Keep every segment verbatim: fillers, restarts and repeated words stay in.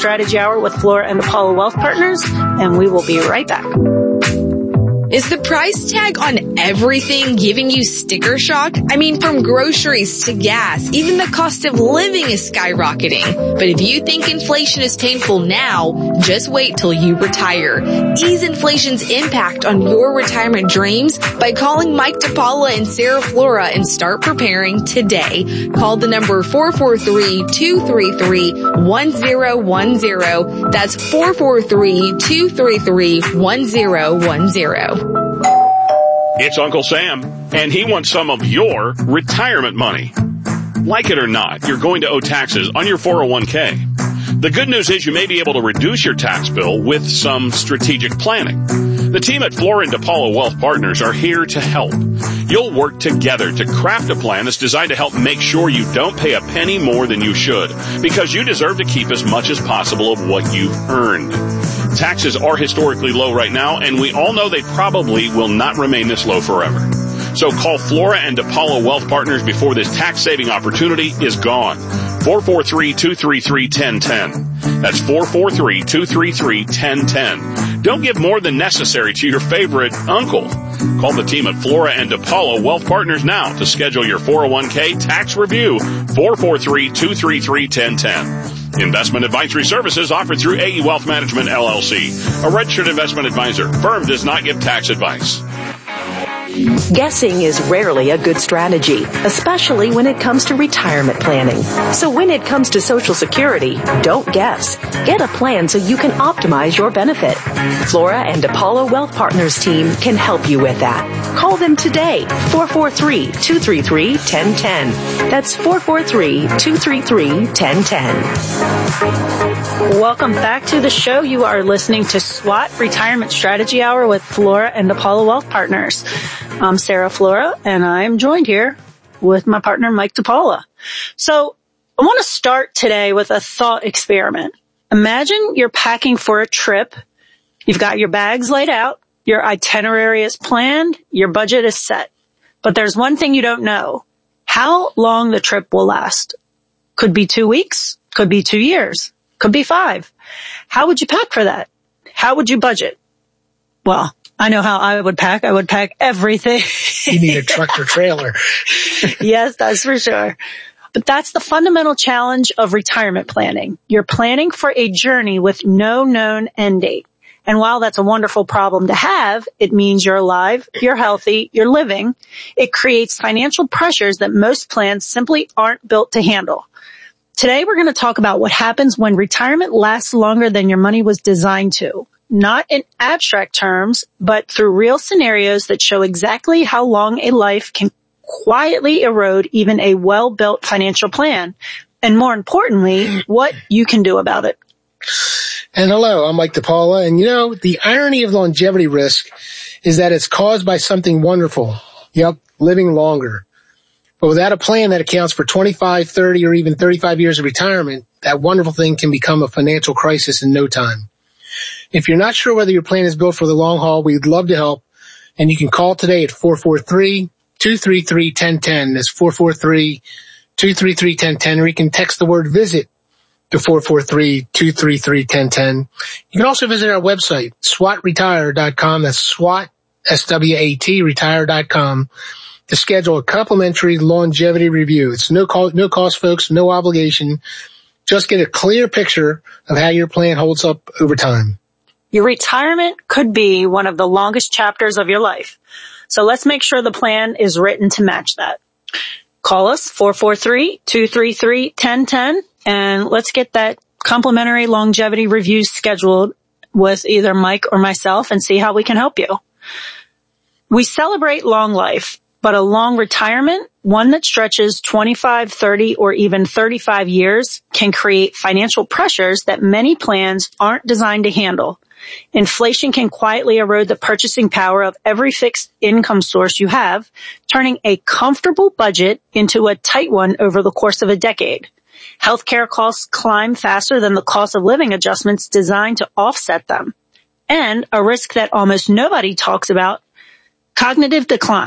Strategy Hour with Flora and Apollo Wealth Partners, and we will be right back. Is the price tag on everything giving you sticker shock? I mean, from groceries to gas, even the cost of living is skyrocketing. But if you think inflation is painful now, just wait till you retire. Ease inflation's impact on your retirement dreams by calling Mike DePaula and Sarah Flora and start preparing today. Call the number four four three, two three three, one zero one zero. That's four four three, two three three, one zero one zero. It's Uncle Sam, and he wants some of your retirement money. Like it or not, you're going to owe taxes on your four oh one k. The good news is you may be able to reduce your tax bill with some strategic planning. The team at Flora and DePaula Wealth Partners are here to help. You'll work together to craft a plan that's designed to help make sure you don't pay a penny more than you should, because you deserve to keep as much as possible of what you've earned. Taxes are historically low right now, and we all know they probably will not remain this low forever. So call Flora and DePaula Wealth Partners before this tax-saving opportunity is gone. four four three, two three three, one zero one zero. That's four four three, two three three, one zero one zero. Don't give more than necessary to your favorite uncle. Call the team at Flora and DePaula Wealth Partners now to schedule your four oh one k tax review. four four three, two three three, one zero one zero. Investment advisory services offered through A E Wealth Management, L L C, a registered investment advisor. Firm does not give tax advice. Guessing is rarely a good strategy, especially when it comes to retirement planning. So when it comes to Social Security, don't guess. Get a plan so you can optimize your benefit. Flora and DePaula Wealth Partners team can help you with that. Call them today, four four three, two three three, one zero one zero. That's four four three, two three three, one zero one zero. Welcome back to the show. You are listening to SWAT Retirement Strategy Hour with Flora and DePaula Wealth Partners. I'm Sarah Flora, and I'm joined here with my partner, Mike DePaula. So I want to start today with a thought experiment. Imagine you're packing for a trip. You've got your bags laid out. Your itinerary is planned. Your budget is set. But there's one thing you don't know: how long the trip will last. Could be two weeks. Could be two years. Could be five. How would you pack for that? How would you budget? Well, I know how I would pack. I would pack everything. You need a truck or trailer. Yes, that's for sure. But that's the fundamental challenge of retirement planning. You're planning for a journey with no known end date. And while that's a wonderful problem to have, it means you're alive, you're healthy, you're living. It creates financial pressures that most plans simply aren't built to handle. Today, we're going to talk about what happens when retirement lasts longer than your money was designed to. Not in abstract terms, but through real scenarios that show exactly how long a life can quietly erode even a well-built financial plan. And more importantly, what you can do about it. And hello, I'm Mike DePaula. And you know, the irony of longevity risk is that it's caused by something wonderful. Yep, living longer. But without a plan that accounts for twenty-five, thirty, or even thirty-five years of retirement, that wonderful thing can become a financial crisis in no time. If you're not sure whether your plan is built for the long haul, we'd love to help. And you can call today at four four three, two three three, one zero one zero. That's four four three, two three three, one zero one zero. Or you can text the word visit to four four three, two three three, one zero one zero. You can also visit our website, swat retire dot com. That's SWAT, S W A T, retire dot com, to schedule a complimentary longevity review. It's no cost, no cost, folks, no obligation. Just get a clear picture of how your plan holds up over time. Your retirement could be one of the longest chapters of your life. So let's make sure the plan is written to match that. Call us, four four three, two three three, one zero one zero, and let's get that complimentary longevity review scheduled with either Mike or myself and see how we can help you. We celebrate long life, but a long retirement, one that stretches twenty-five, thirty, or even thirty-five years, can create financial pressures that many plans aren't designed to handle. Inflation can quietly erode the purchasing power of every fixed income source you have, turning a comfortable budget into a tight one over the course of a decade. Healthcare costs climb faster than the cost of living adjustments designed to offset them. And a risk that almost nobody talks about, cognitive decline.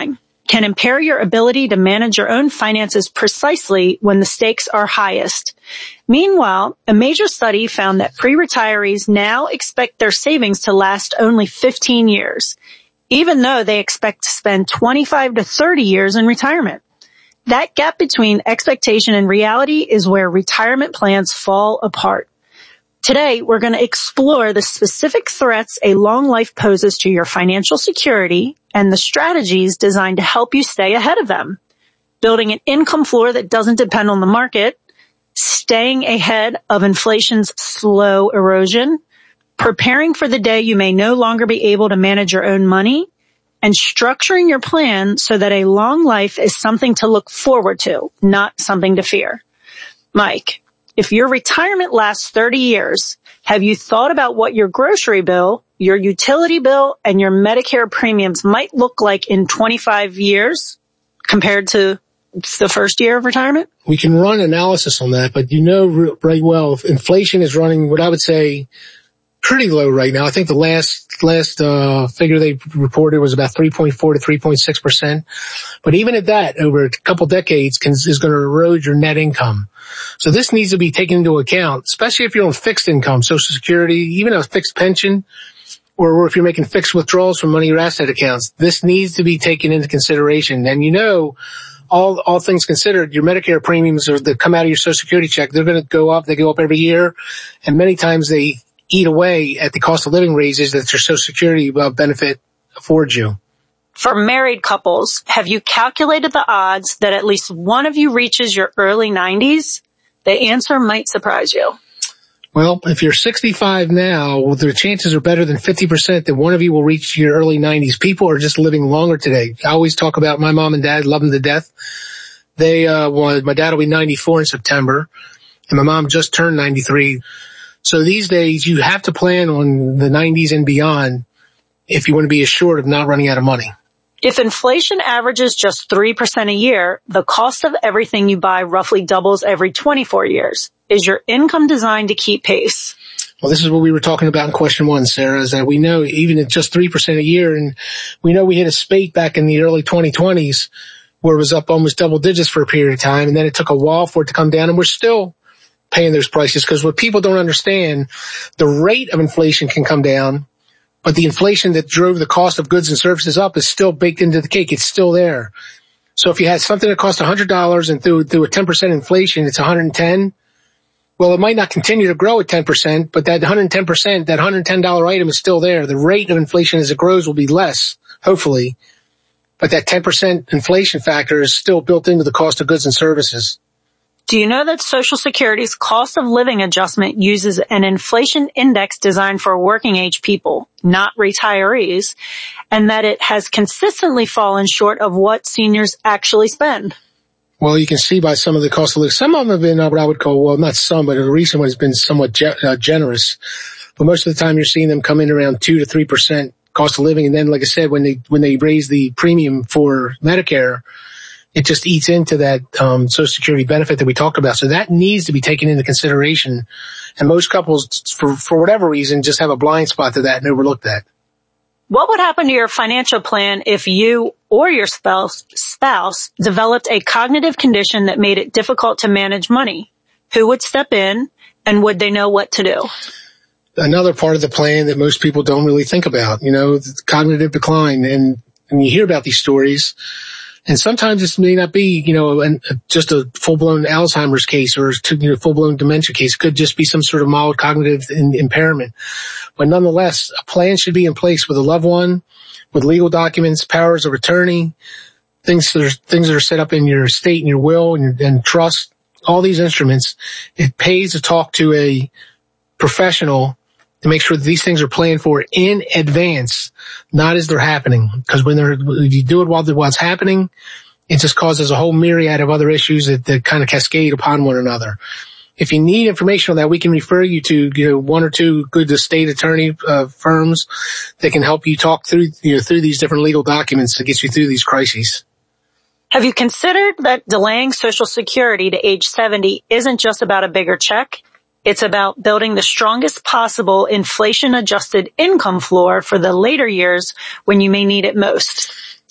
can impair your ability to manage your own finances precisely when the stakes are highest. Meanwhile, a major study found that pre-retirees now expect their savings to last only fifteen years, even though they expect to spend twenty-five to thirty years in retirement. That gap between expectation and reality is where retirement plans fall apart. Today, we're going to explore the specific threats a long life poses to your financial security and the strategies designed to help you stay ahead of them. Building an income floor that doesn't depend on the market, staying ahead of inflation's slow erosion, preparing for the day you may no longer be able to manage your own money, and structuring your plan so that a long life is something to look forward to, not something to fear. Mike, if your retirement lasts thirty years, have you thought about what your grocery bill, your utility bill, and your Medicare premiums might look like in twenty-five years compared to the first year of retirement? We can run analysis on that, but you know right well, if inflation is running what I would say pretty low right now. I think the last last uh figure they reported was about three point four to three point six percent. But even at that, over a couple decades, can, is going to erode your net income. So this needs to be taken into account, especially if you're on fixed income, Social Security, even a fixed pension, or if you're making fixed withdrawals from money or asset accounts. This needs to be taken into consideration. And you know, all all things considered, your Medicare premiums are that come out of your Social Security check, they're going to go up. They go up every year, and many times they eat away at the cost of living raises that your Social Security benefit affords you. For married couples, have you calculated the odds that at least one of you reaches your early nineties? The answer might surprise you. Well, if you're sixty-five now, well, the chances are better than fifty percent that one of you will reach your early nineties. People are just living longer today. I always talk about my mom and dad, love them to death. They, uh, well, my dad will be ninety-four in September, and my mom just turned ninety-three. So these days, you have to plan on the nineties and beyond if you want to be assured of not running out of money. If inflation averages just three percent a year, the cost of everything you buy roughly doubles every twenty-four years. Is your income designed to keep pace? Well, this is what we were talking about in question one, Sarah, is that we know even at just three percent a year, and we know we hit a spate back in the early twenty twenties where it was up almost double digits for a period of time, and then it took a while for it to come down, and we're still paying those prices, because what people don't understand, the rate of inflation can come down, but the inflation that drove the cost of goods and services up is still baked into the cake. It's still there. So if you had something that cost one hundred dollars and through, through a ten percent inflation, it's one hundred ten, well, it might not continue to grow at ten percent, but that one hundred ten percent, that one hundred ten dollars item is still there. The rate of inflation as it grows will be less, hopefully, but that ten percent inflation factor is still built into the cost of goods and services. Do you know that Social Security's cost of living adjustment uses an inflation index designed for working age people, not retirees, and that it has consistently fallen short of what seniors actually spend? Well, you can see by some of the cost of living. Some of them have been what I would call, well, not some, but the recent one has been somewhat ge- uh, generous. But most of the time you're seeing them come in around two to three percent cost of living. And then, like I said, when they, when they raise the premium for Medicare, it just eats into that um Social Security benefit that we talked about. So that needs to be taken into consideration. And most couples, for for whatever reason, just have a blind spot to that and overlook that. What would happen to your financial plan if you or your spouse, spouse developed a cognitive condition that made it difficult to manage money? Who would step in, and would they know what to do? Another part of the plan that most people don't really think about, you know, the cognitive decline. And, and you hear about these stories. And sometimes this may not be, you know, an, just a full-blown Alzheimer's case or a you know, full-blown dementia case. It could just be some sort of mild cognitive in, impairment. But nonetheless, a plan should be in place with a loved one, with legal documents, powers of attorney, things that are, things that are set up in your estate and your will and, and trust, all these instruments. It pays to talk to a professional to make sure that these things are planned for in advance, not as they're happening. Because when they're, if you do it while, while it's happening, it just causes a whole myriad of other issues that, that kind of cascade upon one another. If you need information on that, we can refer you to, you know, one or two good estate attorney uh, firms that can help you talk through, you know, through these different legal documents that get you through these crises. Have you considered that delaying Social Security to age seventy isn't just about a bigger check? It's about building the strongest possible inflation-adjusted income floor for the later years when you may need it most.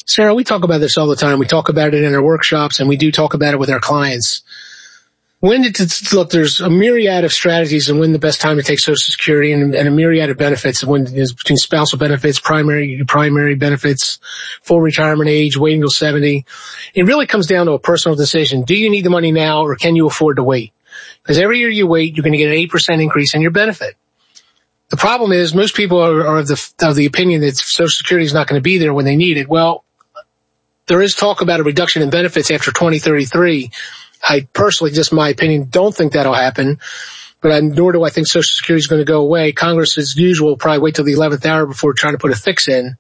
Sarah, we talk about this all the time. We talk about it in our workshops, and we do talk about it with our clients. When did it, look, there's a myriad of strategies and when the best time to take Social Security, and, and a myriad of benefits when is between spousal benefits, primary primary benefits, full retirement age, waiting till seventy. It really comes down to a personal decision. Do you need the money now, or can you afford to wait? Because every year you wait, you're going to get an eight percent increase in your benefit. The problem is most people are, are of the of the opinion that Social Security is not going to be there when they need it. Well, there is talk about a reduction in benefits after twenty thirty-three. I personally, just my opinion, don't think that'll happen, but I, nor do I think Social Security is going to go away. Congress, as usual, will probably wait till the eleventh hour before trying to put a fix in.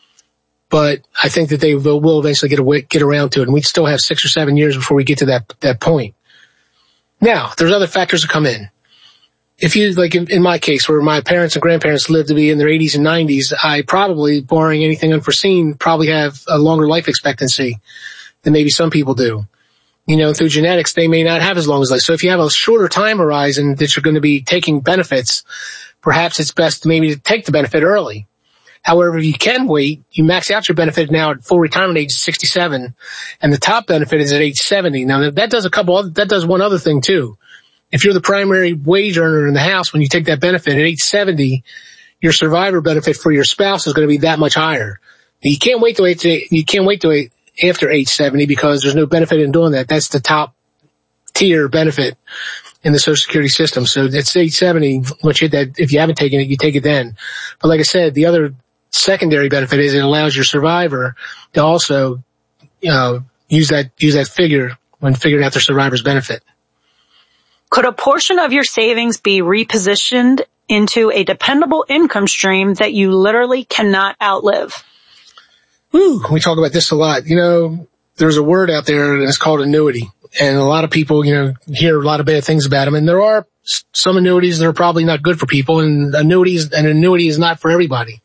But I think that they will, will eventually get a, get around to it, and we still have six or seven years before we get to that that point. Now, there's other factors that come in. If you, like in, in my case, where my parents and grandparents lived to be in their eighties and nineties, I probably, barring anything unforeseen, probably have a longer life expectancy than maybe some people do. You know, through genetics, they may not have as long as life. So if you have a shorter time horizon that you're going to be taking benefits, perhaps it's best maybe to take the benefit early. However, if you can wait, you max out your benefit now at full retirement age sixty-seven, and the top benefit is at age seventy. Now that does a couple other, that does one other thing too. If you're the primary wage earner in the house, when you take that benefit at age seventy, your survivor benefit for your spouse is going to be that much higher. You can't wait to wait to, you can't wait to wait after age seventy because there's no benefit in doing that. That's the top tier benefit in the Social Security system. So it's age seventy. Once you hit that, if you haven't taken it, you take it then. But like I said, the other secondary benefit is it allows your survivor to also, you know, use that, use that figure when figuring out their survivor's benefit. Could a portion of your savings be repositioned into a dependable income stream that you literally cannot outlive? Woo, we talk about this a lot. You know, there's a word out there and it's called annuity. And a lot of people, you know, hear a lot of bad things about them. And there are some annuities that are probably not good for people, and annuities, an annuity is not for everybody.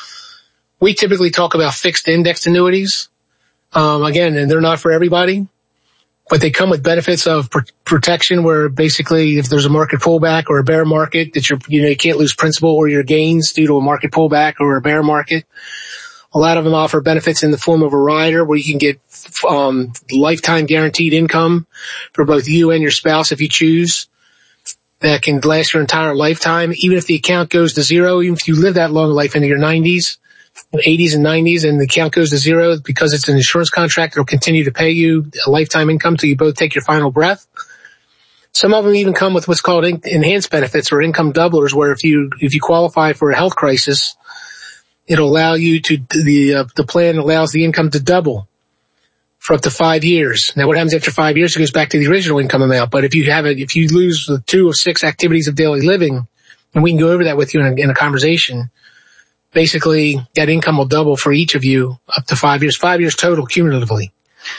We typically talk about fixed indexed annuities. Um, again, and they're not for everybody, but they come with benefits of pr- protection where basically if there's a market pullback or a bear market that you're, you know, you can't lose principal or your gains due to a market pullback or a bear market. A lot of them offer benefits in the form of a rider where you can get um lifetime guaranteed income for both you and your spouse if you choose. That can last your entire lifetime, even if the account goes to zero, even if you live that long life into your nineties, eighties and nineties, and the account goes to zero because it's an insurance contract, it'll continue to pay you a lifetime income till you both take your final breath. Some of them even come with what's called enhanced benefits or income doublers, where if you if you qualify for a health crisis, it'll allow you to, the, uh, the plan allows the income to double for up to five years. Now what happens after five years? It goes back to the original income amount. But if you have it, if you lose the two of six activities of daily living, and we can go over that with you in a, in a conversation, basically that income will double for each of you up to five years, five years total cumulatively.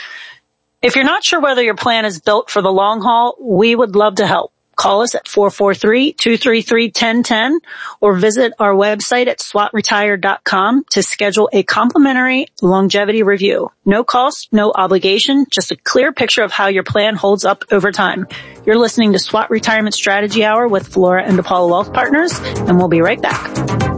If you're not sure whether your plan is built for the long haul, we would love to help. Call us at four four three, two three three, one zero one zero or visit our website at swat retire dot com to schedule a complimentary longevity review. No cost, no obligation, just a clear picture of how your plan holds up over time. You're listening to SWAT Retirement Strategy Hour with Flora and DePaula Wealth Partners, and we'll be right back.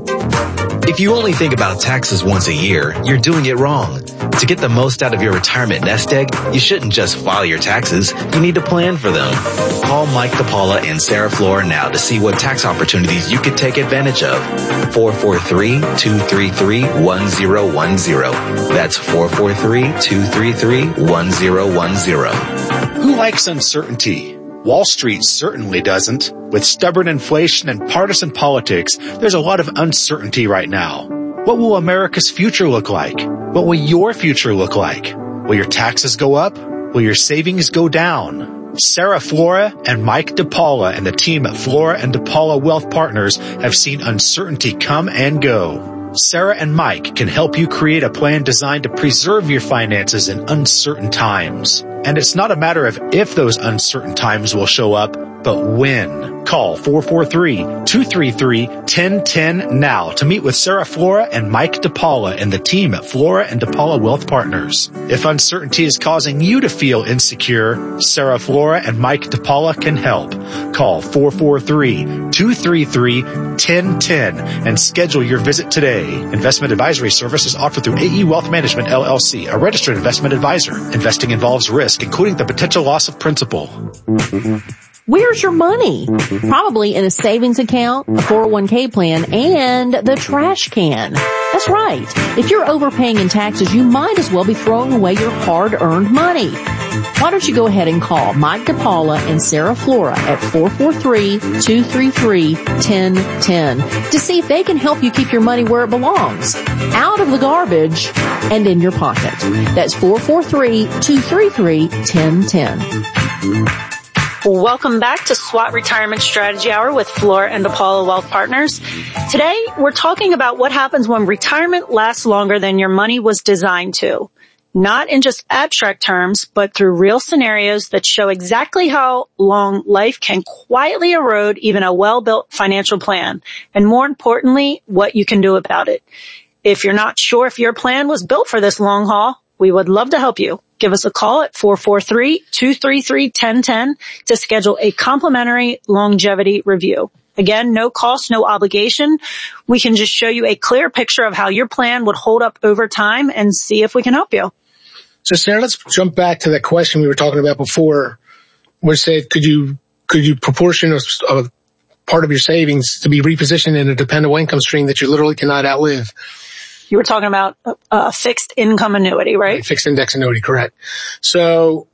If you only think about taxes once a year, you're doing it wrong. To get the most out of your retirement nest egg, you shouldn't just file your taxes. You need to plan for them. Call Mike DePaula and Sarah Flora now to see what tax opportunities you could take advantage of. four four three, two three three, one zero one zero. That's four four three, two three three, one zero one zero. Who likes uncertainty? Wall Street certainly doesn't. With stubborn inflation and partisan politics, there's a lot of uncertainty right now. What will America's future look like? What will your future look like? Will your taxes go up? Will your savings go down? Sarah Flora and Mike DePaula and the team at Flora and DePaula Wealth Partners have seen uncertainty come and go. Sarah and Mike can help you create a plan designed to preserve your finances in uncertain times. And it's not a matter of if those uncertain times will show up, but when. Call four four three, two three three, one zero one zero now to meet with Sarah Flora and Mike DePaula and the team at Flora and DePaula Wealth Partners. If uncertainty is causing you to feel insecure, Sarah Flora and Mike DePaula can help. Call four four three, two three three, one zero one zero and schedule your visit today. Investment advisory services offered through A E Wealth Management, L L C, a registered investment advisor. Investing involves risk, including the potential loss of principal. Where's your money? Probably in a savings account, a four oh one k plan, and the trash can. That's right. If you're overpaying in taxes, you might as well be throwing away your hard-earned money. Why don't you go ahead and call Mike DePaula and Sarah Flora at four four three, two three three, one zero one zero to see if they can help you keep your money where it belongs, out of the garbage and in your pocket. That's four four three, two three three, one zero one zero. Welcome back to SWAT Retirement Strategy Hour with Flora and DePaula Wealth Partners. Today, we're talking about what happens when retirement lasts longer than your money was designed to. Not in just abstract terms, but through real scenarios that show exactly how long life can quietly erode even a well-built financial plan. And more importantly, what you can do about it. If you're not sure if your plan was built for this long haul, we would love to help you. Give us a call at four four three, two three three, one zero one zero to schedule a complimentary longevity review. Again, no cost, no obligation. We can just show you a clear picture of how your plan would hold up over time and see if we can help you. So Sarah, let's jump back to that question we were talking about before, where it said, could you, could you proportion a, a part of your savings to be repositioned in a dependable income stream that you literally cannot outlive? You were talking about a, a fixed income annuity, right? right? Fixed index annuity, correct. So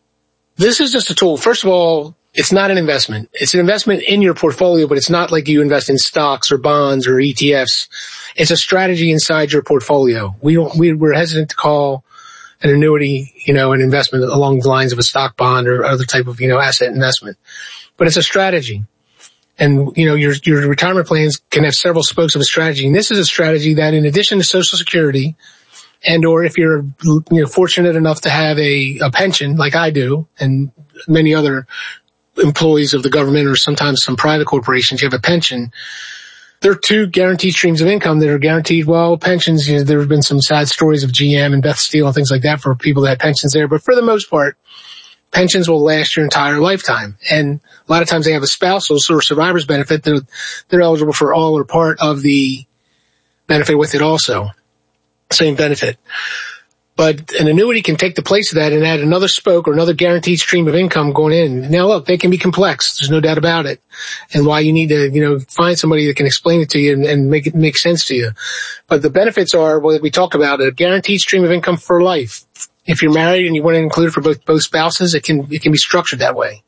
this is just a tool. First of all, it's not an investment. It's an investment in your portfolio, but it's not like you invest in stocks or bonds or E T Fs. It's a strategy inside your portfolio. We don't, we, we're hesitant to call an annuity, you know, an investment along the lines of a stock bond or other type of, you know, asset investment. But it's a strategy. And, you know, your, your retirement plans can have several spokes of a strategy. And this is a strategy that in addition to Social Security and or if you're, you know, fortunate enough to have a, a pension like I do and many other employees of the government or sometimes some private corporations, you have a pension. There are two guaranteed streams of income that are guaranteed. Well, pensions, you know, there have been some sad stories of G M and Beth Steel and things like that for people that had pensions there. But for the most part, pensions will last your entire lifetime. And a lot of times they have a spousal or survivor's benefit. They're, they're eligible for all or part of the benefit with it also. Same benefit. But an annuity can take the place of that and add another spoke or another guaranteed stream of income going in. Now look, they can be complex. There's no doubt about it. And why you need to, you know, find somebody that can explain it to you and, and make it make sense to you. But the benefits are what we talk about, a guaranteed stream of income for life. If you're married and you want to include it for both, both spouses, it can, it can be structured that way.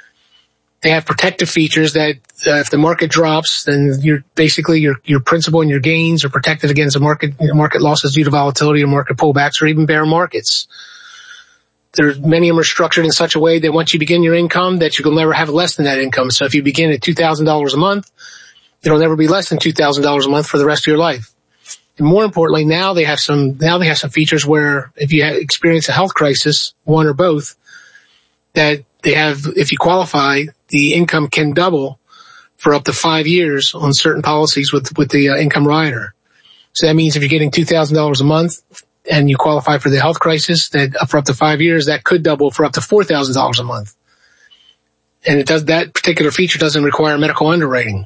They have protective features that uh, if the market drops, then you're basically your, your principal and your gains are protected against the market, you know, market losses due to volatility or market pullbacks or even bear markets. There's many of them are structured in such a way that once you begin your income that you'll never have less than that income. So if you begin at two thousand dollars a month, it'll never be less than two thousand dollars a month for the rest of your life. And more importantly, now they have some, now they have some features where if you experience a health crisis, one or both, that they have, if you qualify, the income can double for up to five years on certain policies with, with the uh, income rider. So that means if you're getting two thousand dollars a month and you qualify for the health crisis, that for up to five years, that could double for up to four thousand dollars a month. And it does, that particular feature doesn't require medical underwriting.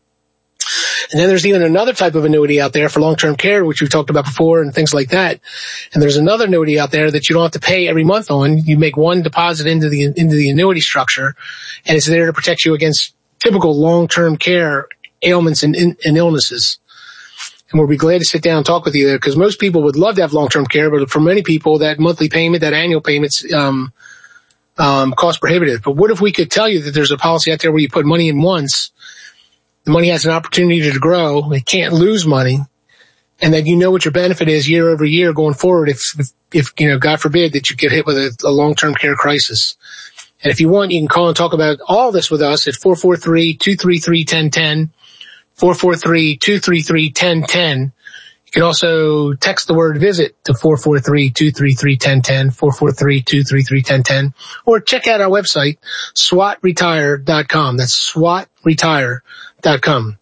And then there's even another type of annuity out there for long-term care, which we've talked about before and things like that. And there's another annuity out there that you don't have to pay every month on. You make one deposit into the, into the annuity structure and it's there to protect you against typical long-term care ailments and, and illnesses. And we'll be glad to sit down and talk with you there because most people would love to have long-term care, but for many people that monthly payment, that annual payment's, um, um, cost prohibitive. But what if we could tell you that there's a policy out there where you put money in once, the money has an opportunity to grow, it can't lose money, and that you know what your benefit is year over year going forward if, if, if you know, God forbid that you get hit with a, a long-term care crisis. And if you want, you can call and talk about all this with us at four four three, two three three, one zero one zero, four four three, two three three, one zero one zero. You You can also text the word visit to four four three, two three three, one zero one zero, four four three, two three three, one zero one zero, or check out our website, swat retire dot com. That's swat retire dot com.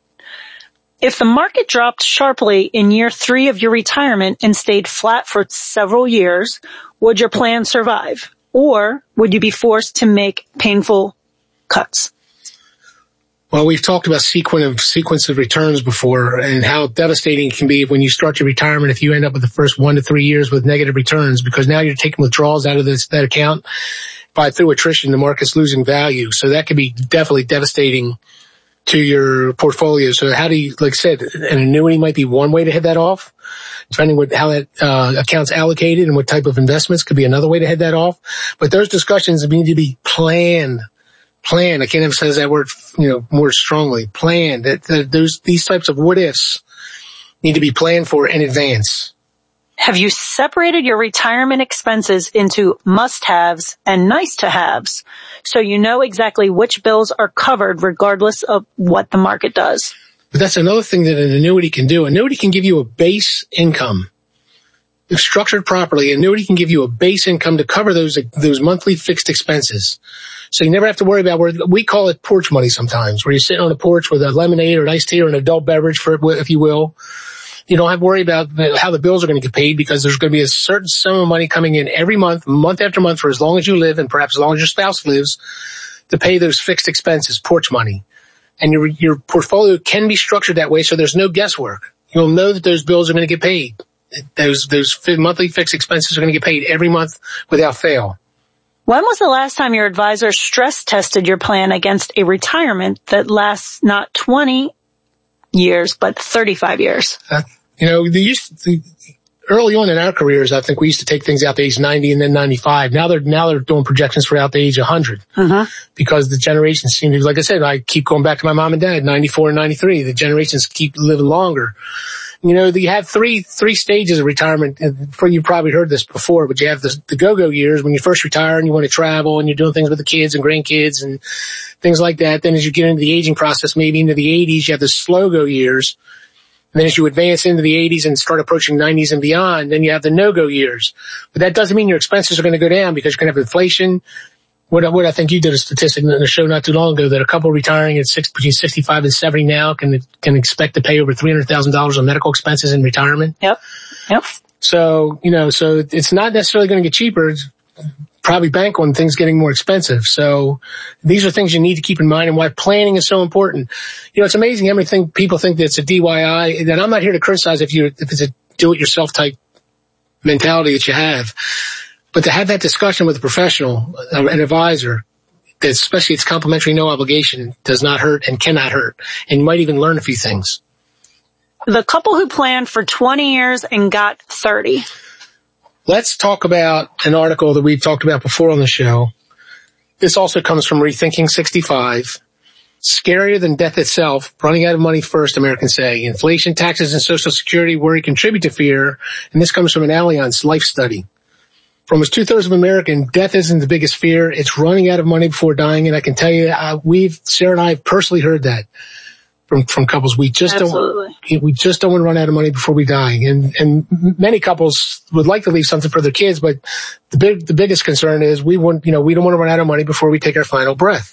If the market dropped sharply in year three of your retirement and stayed flat for several years, would your plan survive? Or would you be forced to make painful cuts? Well, we've talked about sequence of, sequence of returns before and how devastating it can be when you start your retirement if you end up with the first one to three years with negative returns, because now you're taking withdrawals out of this, that account. By through attrition, the market's losing value. So that could be definitely devastating to your portfolio. So how do you, like I said, an annuity might be one way to head that off, depending on how that uh, account's allocated and what type of investments could be another way to head that off. But those discussions need to be planned. Plan. I can't emphasize that word, you know, more strongly. Plan. That, that those, these types of what ifs need to be planned for in advance. Have you separated your retirement expenses into must-haves and nice-to-haves so you know exactly which bills are covered regardless of what the market does? But that's another thing that an annuity can do. Annuity can give you a base income. If structured properly, annuity can give you a base income to cover those, those monthly fixed expenses. So you never have to worry about where, we call it porch money sometimes, where you're sitting on a porch with a lemonade or an iced tea or an adult beverage, for if you will. You don't have to worry about how the bills are going to get paid, because there's going to be a certain sum of money coming in every month, month after month, for as long as you live and perhaps as long as your spouse lives, to pay those fixed expenses, porch money. And your, your portfolio can be structured that way so there's no guesswork. You'll know that those bills are going to get paid. Those, those monthly fixed expenses are going to get paid every month without fail. When was the last time your advisor stress tested your plan against a retirement that lasts not twenty years, but thirty-five years? Uh, you know, they used to, early on in our careers, I think we used to take things out to age ninety and then ninety-five. Now they're, now they're doing projections for out to age one hundred. Uh-huh. Because the generations seem to, like I said, I keep going back to my mom and dad, ninety-four and ninety-three. The generations keep living longer. You know, you have three, three stages of retirement. For you probably heard this before, but you have the, the go-go years when you first retire and you want to travel and you're doing things with the kids and grandkids and things like that. Then as you get into the aging process, maybe into the eighties, you have the slow-go years. And then as you advance into the eighties and start approaching nineties and beyond, then you have the no-go years. But that doesn't mean your expenses are going to go down, because you're going to have inflation. What, what I think you did a statistic in a show not too long ago that a couple retiring at six, between sixty-five and seventy now can, can expect to pay over three hundred thousand dollars on medical expenses in retirement. Yep. Yep. So, you know, so it's not necessarily going to get cheaper. It's probably bank on things getting more expensive. So these are things you need to keep in mind, and why planning is so important. You know, it's amazing how many think, people think that it's a D I Y, and I'm not here to criticize if you, if it's a do-it-yourself type mentality that you have. But to have that discussion with a professional, an advisor, that especially it's complimentary, no obligation, does not hurt and cannot hurt. And you might even learn a few things. The couple who planned for twenty years and got thirty. Let's talk about an article that we've talked about before on the show. This also comes from Rethinking sixty-five. Scarier than death itself, running out of money first, Americans say. Inflation, taxes, and Social Security worry contribute to fear. And this comes from an Allianz life study. For almost two-thirds of Americans, death isn't the biggest fear. It's running out of money before dying. And I can tell you, uh, we've, Sarah and I have personally heard that from, from couples. We just Absolutely. don't, we just don't want to run out of money before we die. And, and many couples would like to leave something for their kids, but the big, the biggest concern is we want, you know, we don't want to run out of money before we take our final breath.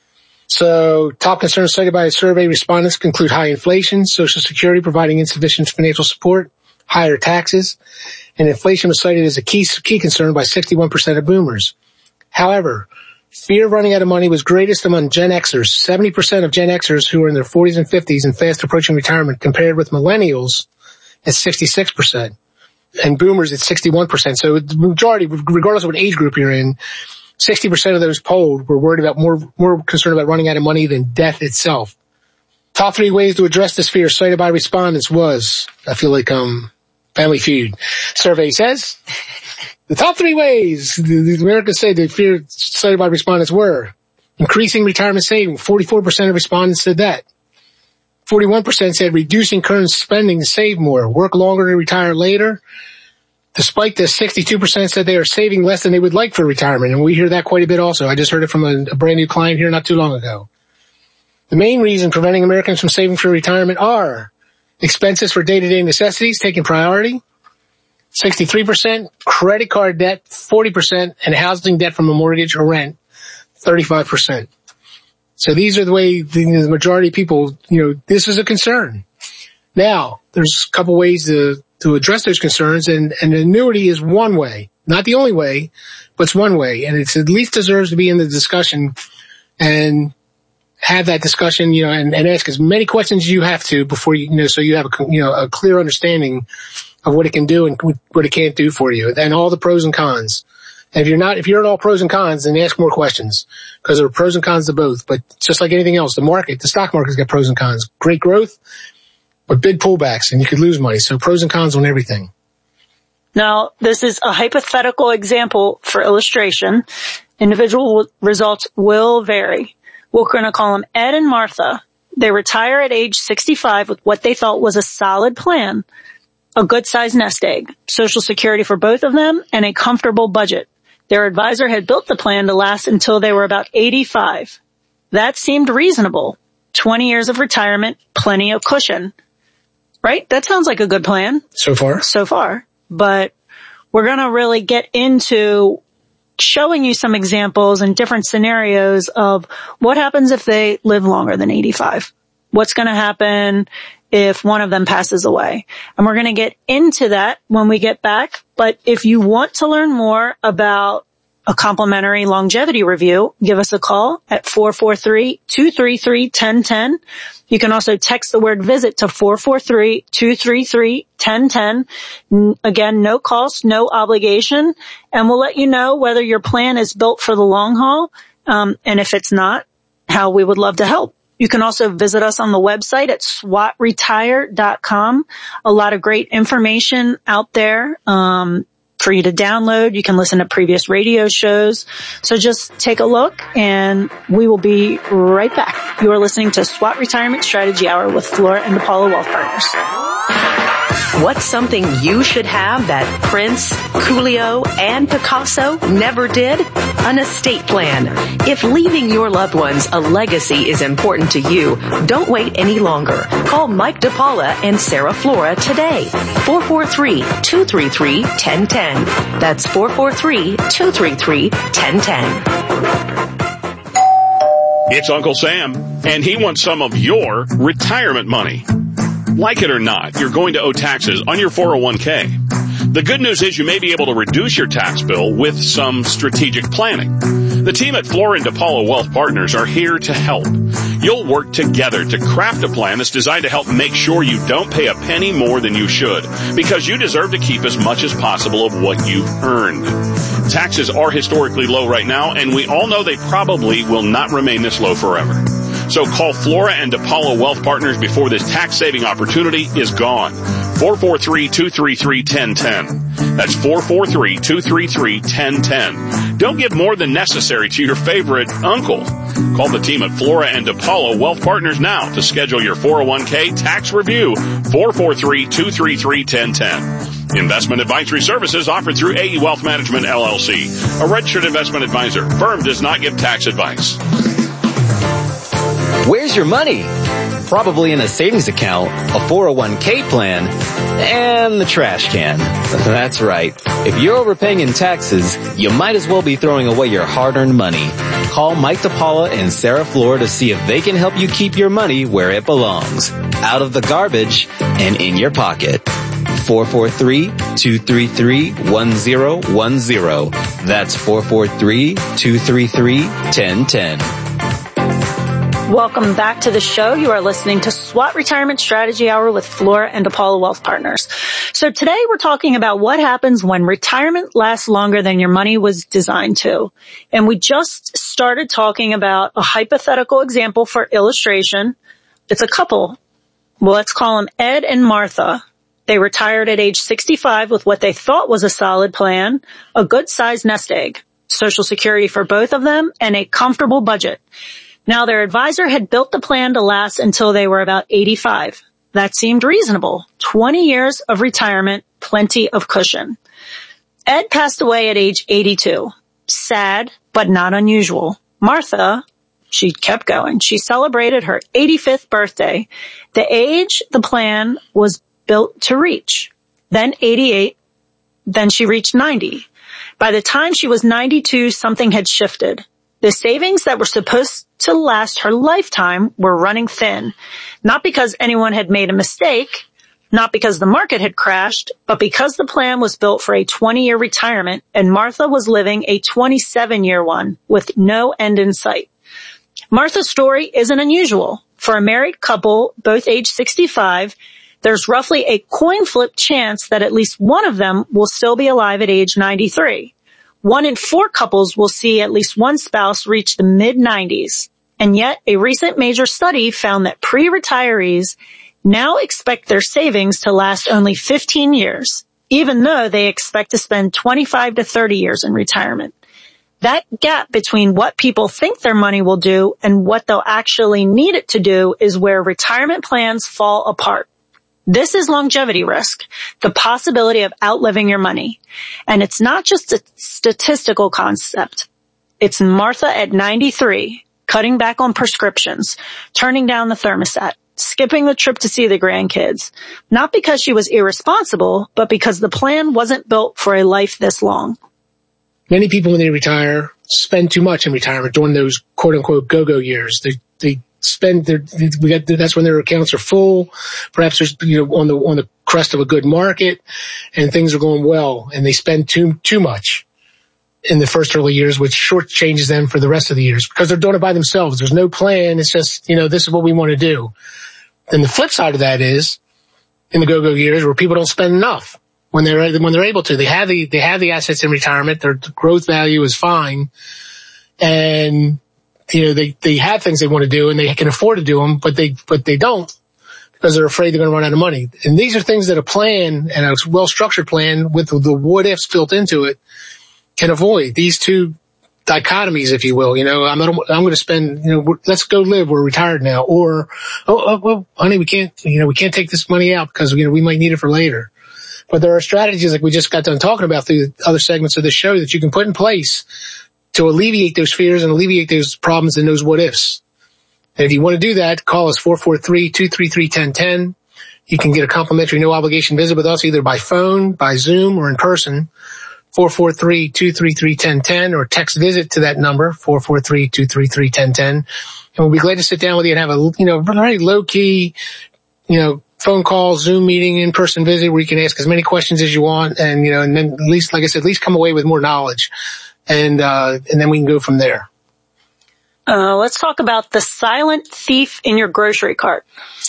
So top concerns cited by a survey respondents conclude high inflation, Social Security providing insufficient financial support, higher taxes, and inflation was cited as a key, key concern by sixty-one percent of boomers. However, fear of running out of money was greatest among Gen Xers, seventy percent of Gen Xers who are in their forties and fifties and fast approaching retirement, compared with millennials at sixty-six percent and boomers at sixty-one percent. So the majority, regardless of what age group you're in, sixty percent of those polled were worried about more, more concerned about running out of money than death itself. Top three ways to address this fear cited by respondents was, I feel like, um, Family Feud. Survey says, the top three ways the, the Americans say the fear cited by respondents were increasing retirement savings. forty-four percent of respondents said that. forty-one percent said reducing current spending to save more, work longer to retire later. Despite this, sixty-two percent said they are saving less than they would like for retirement, and we hear that quite a bit also. I just heard it from a, a brand new client here not too long ago. The main reason preventing Americans from saving for retirement are Expenses for day-to-day necessities taking priority, sixty-three percent. Credit card debt, forty percent. And housing debt from a mortgage or rent, thirty-five percent. So these are the way the, the majority of people, you know, this is a concern. Now, there's a couple ways to, to address those concerns, and, and an annuity is one way. Not the only way, but it's one way. And it's at least deserves to be in the discussion and have that discussion, you know, and, and ask as many questions as you have to before you, you know, so you have a, you know, a clear understanding of what it can do and what it can't do for you, and all the pros and cons. And if you're not, if you're at all pros and cons, then ask more questions, because there are pros and cons to both. But just like anything else, the market, the stock market's got pros and cons. Great growth, but big pullbacks, and you could lose money. So pros and cons on everything. Now, this is a hypothetical example for illustration. Individual results will vary. We're going to call them Ed and Martha. They retire at age sixty-five with what they thought was a solid plan, a good-sized nest egg, Social Security for both of them, and a comfortable budget. Their advisor had built the plan to last until they were about eighty-five. That seemed reasonable. twenty years of retirement, plenty of cushion. Right? That sounds like a good plan. So far. So far. But we're going to really get into showing you some examples and different scenarios of what happens if they live longer than eighty-five. What's going to happen if one of them passes away? And we're going to get into that when we get back. But if you want to learn more about a complimentary longevity review, give us a call at four four three, two three three, one zero one zero. You can also text the word visit to four four three, two three three, one zero one zero. Again, no cost, no obligation, and we'll let you know whether your plan is built for the long haul, um, and if it's not, how we would love to help. You can also visit us on the website at swat retire dot com. A lot of great information out there um, for you to download. You can listen to previous radio shows. So just take a look, and we will be right back. You are listening to SWAT Retirement Strategy Hour with Flora and DePaula Wealth Partners. What's something you should have that Prince, Coolio, and Picasso never did? An estate plan. If leaving your loved ones a legacy is important to you, don't wait any longer. Call Mike DePaula and Sarah Flora today. four four three, two three three, one zero one zero. That's four four three, two three three, one zero one zero. It's Uncle Sam, and he wants some of your retirement money. Like it or not, you're going to owe taxes on your four oh one k. The good news is you may be able to reduce your tax bill with some strategic planning. The team at Flora and DePaula Wealth Partners are here to help. You'll work together to craft a plan that's designed to help make sure you don't pay a penny more than you should, because you deserve to keep as much as possible of what you've earned. Taxes are historically low right now, and we all know they probably will not remain this low forever. So call Flora and DePaula Wealth Partners before this tax-saving opportunity is gone. four four three, two three three, one zero one zero. That's four four three, two three three, one zero one zero. Don't give more than necessary to your favorite uncle. Call the team at Flora and DePaula Wealth Partners now to schedule your four oh one k tax review. four four three, two three three, one zero one zero. Investment advisory services offered through A E Wealth Management, L L C, a registered investment advisor. Firm does not give tax advice. Where's your money? Probably in a savings account, a four oh one k plan, and the trash can. That's right. If you're overpaying in taxes, you might as well be throwing away your hard-earned money. Call Mike DePaula and Sarah Flora to see if they can help you keep your money where it belongs, out of the garbage and in your pocket. four four three, two three three, one zero one zero. That's four four three, two three three, one zero one zero. Welcome back to the show. You are listening to SWAT Retirement Strategy Hour with Flora and DePaula Wealth Partners. So today we're talking about what happens when retirement lasts longer than your money was designed to. And we just started talking about a hypothetical example for illustration. It's a couple. Well, let's call them Ed and Martha. They retired at age sixty-five with what they thought was a solid plan, a good-sized nest egg, Social Security for both of them, and a comfortable budget. Now, their advisor had built the plan to last until they were about eighty-five. That seemed reasonable. twenty years of retirement, plenty of cushion. Ed passed away at age eighty-two. Sad, but not unusual. Martha She kept going. She celebrated her eighty-fifth birthday, the age the plan was built to reach. Then eighty-eight, then she reached ninety. By the time she was ninety-two, something had shifted. The savings that were supposed to last her lifetime were running thin, not because anyone had made a mistake, not because the market had crashed, but because the plan was built for a twenty-year retirement and Martha was living a twenty-seven-year one with no end in sight. Martha's story isn't unusual. For a married couple, both age sixty-five, there's roughly a coin flip chance that at least one of them will still be alive at age ninety-three. One in four couples will see at least one spouse reach the mid nineties. And yet, a recent major study found that pre-retirees now expect their savings to last only fifteen years, even though they expect to spend twenty-five to thirty years in retirement. That gap between what people think their money will do and what they'll actually need it to do is where retirement plans fall apart. This is longevity risk, the possibility of outliving your money. And it's not just a statistical concept. It's Martha at ninety-three, cutting back on prescriptions, turning down the thermostat, skipping the trip to see the grandkids. Not because she was irresponsible, but because the plan wasn't built for a life this long. Many people, when they retire, spend too much in retirement during those quote-unquote go-go years. They they spend their, we got, that's when their accounts are full. Perhaps there's, you know, on the, on the crest of a good market and things are going well and they spend too, too much in the first early years, which shortchanges them for the rest of the years because they're doing it by themselves. There's no plan. It's just, you know, this is what we want to do. Then the flip side of that is in the go-go years where people don't spend enough when they're, when they're able to. They have the, they have the assets in retirement. Their growth value is fine. And, you know, they, they have things they want to do and they can afford to do them, but they, but they don't because they're afraid they're going to run out of money. And these are things that a plan and a well-structured plan with the what ifs built into it can avoid. These two dichotomies, if you will, you know, I'm not, I'm going to spend, you know, let's go live. We're retired now. Or, oh, oh, well, honey, we can't, you know, we can't take this money out because, you know, we might need it for later. But there are strategies like we just got done talking about through other segments of the show that you can put in place to alleviate those fears and alleviate those problems and those what ifs. And if you want to do that, call us four four three, two three three, one zero one zero. You can get a complimentary no obligation visit with us either by phone, by Zoom, or in person. four four three, two three three, one zero one zero or text visit to that number, four four three, two three three, one zero one zero. And we'll be glad to sit down with you and have a, you know, very low key, you know, phone call, Zoom meeting, in-person visit where you can ask as many questions as you want. And, you know, and then at least, like I said, at least come away with more knowledge. And, uh, and then we can go from there. Uh, let's talk about the silent thief in your grocery cart.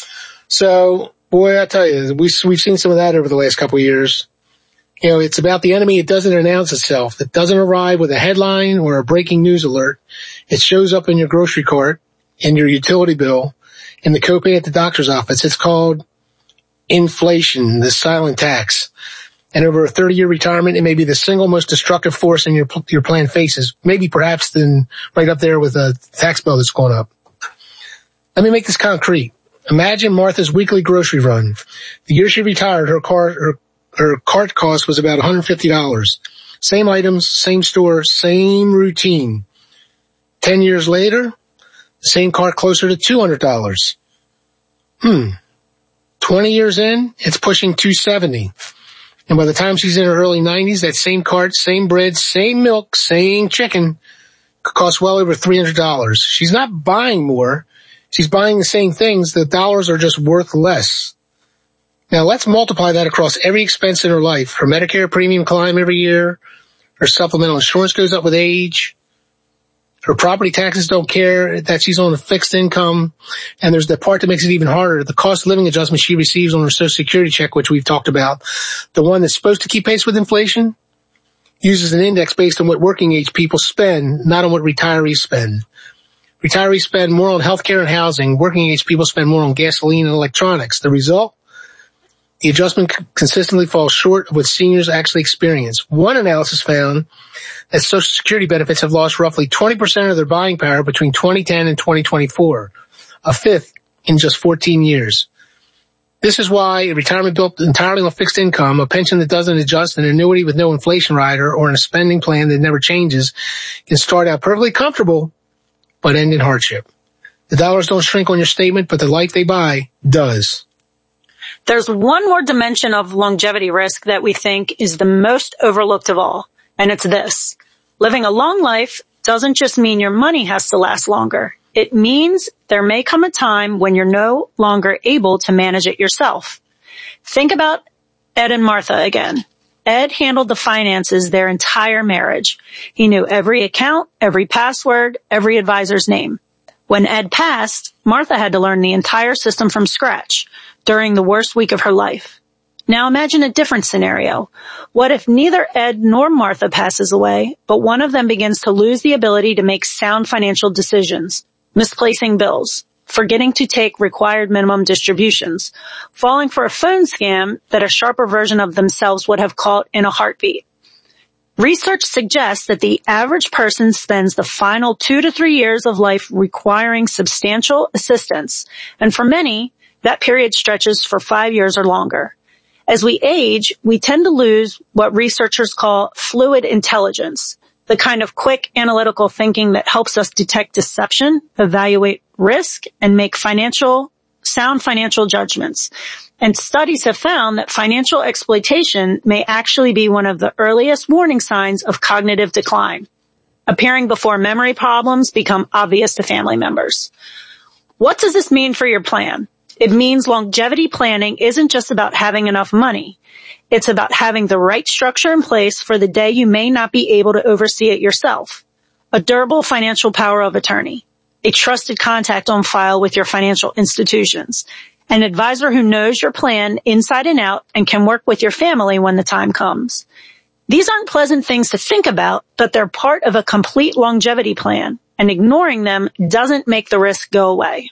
So, boy, I tell you, we, we've seen some of that over the last couple of years. You know, it's about the enemy. It doesn't announce itself. It doesn't arrive with a headline or a breaking news alert. It shows up in your grocery cart, in your utility bill, in the copay at the doctor's office. It's called inflation, the silent tax. And over a thirty-year retirement, it may be the single most destructive force in your your plan faces, maybe perhaps then right up there with a tax bill that's going up. Let me make this concrete. Imagine Martha's weekly grocery run. The year she retired, her car, her, her cart cost was about one hundred fifty dollars. Same items, same store, same routine. Ten years later, the same cart closer to two hundred dollars. Hmm. Twenty years in, it's pushing two hundred seventy dollars. And by the time she's in her early nineties, that same cart, same bread, same milk, same chicken could cost well over three hundred dollars. She's not buying more. She's buying the same things. The dollars are just worth less. Now let's multiply that across every expense in her life. Her Medicare premium climb every year. Her supplemental insurance goes up with age. Her property taxes don't care that she's on a fixed income. And there's the part that makes it even harder. The cost of living adjustment she receives on her Social Security check, which we've talked about. The one that's supposed to keep pace with inflation uses an index based on what working age people spend, not on what retirees spend. Retirees spend more on healthcare and housing. Working age people spend more on gasoline and electronics. The result? The adjustment consistently falls short of what seniors actually experience. One analysis found that Social Security benefits have lost roughly twenty percent of their buying power between twenty ten and twenty twenty-four, a fifth in just fourteen years. This is why a retirement built entirely on fixed income, a pension that doesn't adjust, an annuity with no inflation rider, or in a spending plan that never changes can start out perfectly comfortable, but end in hardship. The dollars don't shrink on your statement, but the life they buy does. There's one more dimension of longevity risk that we think is the most overlooked of all, and it's this. Living a long life doesn't just mean your money has to last longer. It means there may come a time when you're no longer able to manage it yourself. Think about Ed and Martha again. Ed handled the finances their entire marriage. He knew every account, every password, every advisor's name. When Ed passed, Martha had to learn the entire system from scratch during the worst week of her life. Now imagine a different scenario. What if neither Ed nor Martha passes away, but one of them begins to lose the ability to make sound financial decisions, misplacing bills, forgetting to take required minimum distributions, falling for a phone scam that a sharper version of themselves would have caught in a heartbeat? Research suggests that the average person spends the final two to three years of life requiring substantial assistance, and for many, that period stretches for five years or longer. As we age, we tend to lose what researchers call fluid intelligence, the kind of quick analytical thinking that helps us detect deception, evaluate risk, and make financial, sound financial judgments. And studies have found that financial exploitation may actually be one of the earliest warning signs of cognitive decline, appearing before memory problems become obvious to family members. What does this mean for your plan? It means longevity planning isn't just about having enough money. It's about having the right structure in place for the day you may not be able to oversee it yourself. A durable financial power of attorney, a trusted contact on file with your financial institutions, an advisor who knows your plan inside and out and can work with your family when the time comes. These aren't pleasant things to think about, but they're part of a complete longevity plan, and ignoring them doesn't make the risk go away.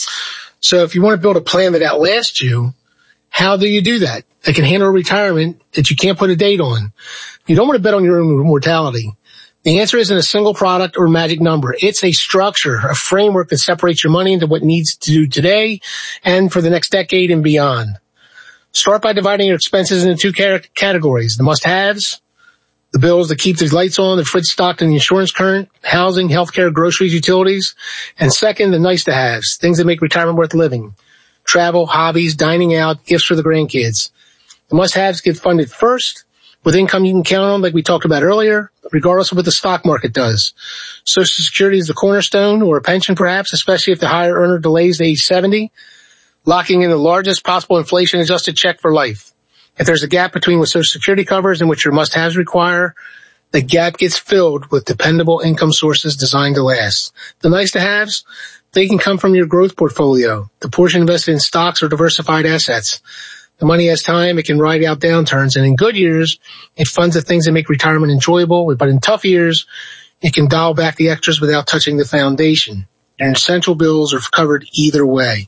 So if you want to build a plan that outlasts you, how do you do that? That can handle retirement that you can't put a date on. You don't want to bet on your own mortality. The answer isn't a single product or magic number. It's a structure, a framework that separates your money into what needs to do today and for the next decade and beyond. Start by dividing your expenses into two categories: the must-haves, the bills that keep the lights on, the fridge stocked, and the insurance current, housing, healthcare, groceries, utilities. And second, the nice-to-haves, things that make retirement worth living: travel, hobbies, dining out, gifts for the grandkids. The must-haves get funded first with income you can count on, like we talked about earlier, regardless of what the stock market does. Social Security is the cornerstone, or a pension perhaps, especially if the higher earner delays to age seventy, locking in the largest possible inflation-adjusted check for life. If there's a gap between what Social Security covers and what your must-haves require, the gap gets filled with dependable income sources designed to last. The nice-to-haves, they can come from your growth portfolio, the portion invested in stocks or diversified assets. The money has time, it can ride out downturns, and in good years, it funds the things that make retirement enjoyable, but in tough years, it can dial back the extras without touching the foundation. And essential bills are covered either way.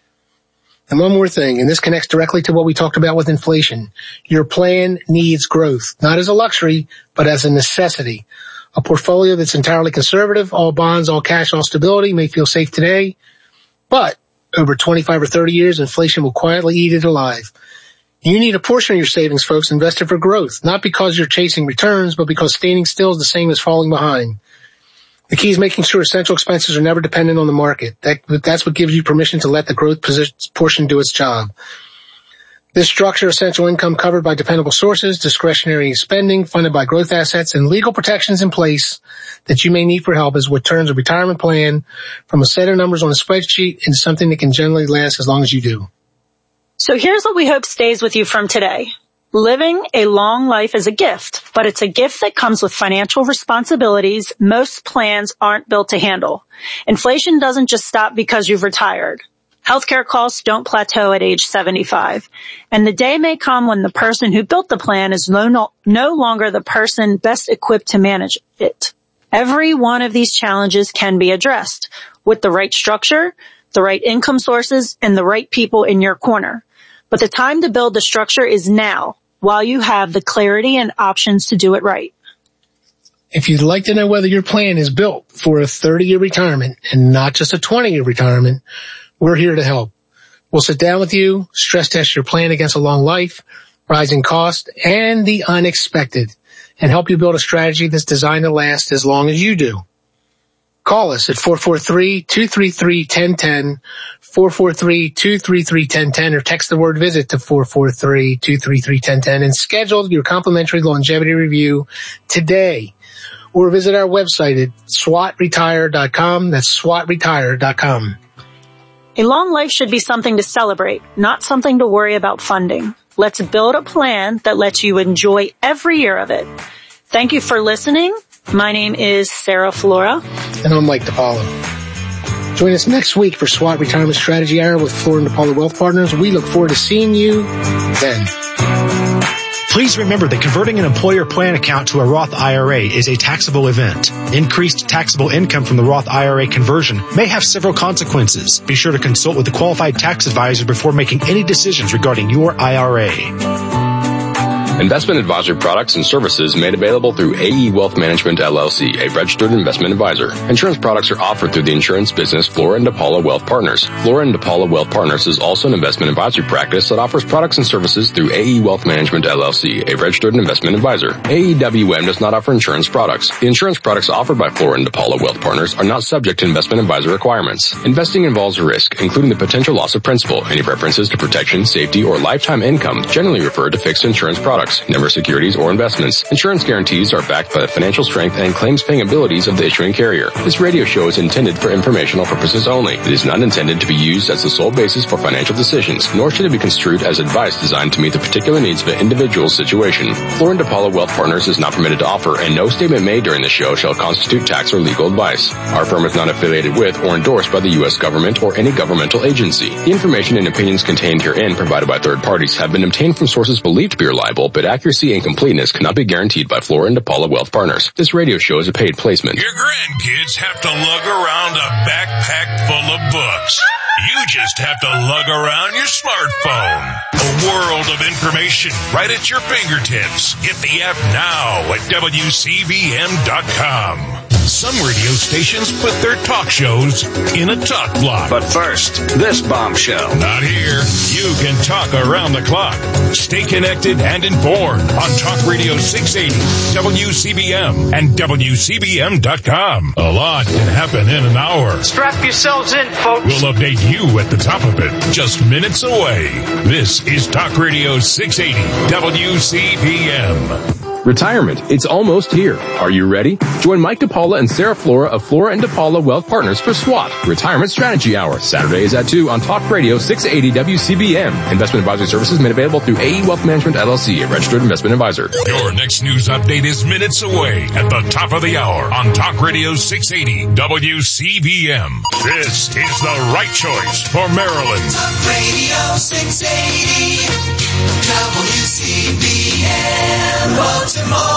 And one more thing, and this connects directly to what we talked about with inflation. Your plan needs growth, not as a luxury, but as a necessity. A portfolio that's entirely conservative, all bonds, all cash, all stability, may feel safe today, but over twenty-five or thirty years, inflation will quietly eat it alive. You need a portion of your savings, folks, invested for growth, not because you're chasing returns, but because standing still is the same as falling behind. The key is making sure essential expenses are never dependent on the market. That, that's what gives you permission to let the growth position, portion do its job. This structure, essential income covered by dependable sources, discretionary spending funded by growth assets, and legal protections in place that you may need for help is what turns a retirement plan from a set of numbers on a spreadsheet into something that can generally last as long as you do. So here's what we hope stays with you from today. Living a long life is a gift, but it's a gift that comes with financial responsibilities most plans aren't built to handle. Inflation doesn't just stop because you've retired. Healthcare costs don't plateau at age seventy-five. And the day may come when the person who built the plan is no, no, no longer the person best equipped to manage it. Every one of these challenges can be addressed with the right structure, the right income sources, and the right people in your corner. But the time to build the structure is now, while you have the clarity and options to do it right. If you'd like to know whether your plan is built for a thirty-year retirement and not just a twenty-year retirement, we're here to help. We'll sit down with you, stress test your plan against a long life, rising cost, and the unexpected, and help you build a strategy that's designed to last as long as you do. Call us at four four three, two three three, one zero one zero, four four three, two three three, one zero one zero, or text the word visit to four four three, two three three, one zero one zero and schedule your complimentary longevity review today. Or visit our website at swat retire dot com. That's swat retire dot com. A long life should be something to celebrate, not something to worry about funding. Let's build a plan that lets you enjoy every year of it. Thank you for listening. My name is Sarah Flora. And I'm Mike DiPaolo. Join us next week for SWAT Retirement Strategy Hour with Flora and DiPaolo Wealth Partners. We look forward to seeing you then. Please remember that converting an employer plan account to a Roth I R A is a taxable event. Increased taxable income from the Roth I R A conversion may have several consequences. Be sure to consult with a qualified tax advisor before making any decisions regarding your I R A. Investment advisory products and services made available through A E Wealth Management, L L C, a registered investment advisor. Insurance products are offered through the insurance business Flora and DiPaolo Wealth Partners. Flora and DiPaolo Wealth Partners is also an investment advisory practice that offers products and services through A E Wealth Management, L L C, a registered investment advisor. A E W M does not offer insurance products. The insurance products offered by Flora and DiPaolo Wealth Partners are not subject to investment advisor requirements. Investing involves risk, including the potential loss of principal. Any references to protection, safety, or lifetime income generally refer to fixed insurance products, never securities or investments. Insurance guarantees are backed by the financial strength and claims-paying abilities of the issuing carrier. This radio show is intended for informational purposes only. It is not intended to be used as the sole basis for financial decisions, nor should it be construed as advice designed to meet the particular needs of an individual's situation. Flora and DiPaolo Wealth Partners is not permitted to offer, and no statement made during the show shall constitute tax or legal advice. Our firm is not affiliated with or endorsed by the U S government or any governmental agency. The information and opinions contained herein provided by third parties have been obtained from sources believed to be reliable, but accuracy and completeness cannot be guaranteed by Flora and DiPaolo Wealth Partners. This radio show is a paid placement. Your grandkids have to lug around a backpack full of books. You just have to lug around your smartphone. A world of information right at your fingertips. Get the app now at W C B M dot com. Some radio stations put their talk shows in a talk block. But first, this bombshell. Not here. You can talk around the clock. Stay connected and informed on Talk Radio six eighty, W C B M, and W C B M dot com. A lot can happen in an hour. Strap yourselves in, folks. We'll update you at the top of it, just minutes away. This is Talk Radio six eighty, W C B M. Retirement. It's almost here. Are you ready? Join Mike DiPaolo and Sarah Flora of Flora and DiPaolo Wealth Partners for SWAT, Retirement Strategy Hour, Saturdays at two on Talk Radio six eighty W C B M. Investment advisory services made available through A E Wealth Management, L L C, a registered investment advisor. Your next news update is minutes away at the top of the hour on Talk Radio six eighty W C B M. This is the right choice for Maryland. Talk Radio six eighty W C B M Baltimore.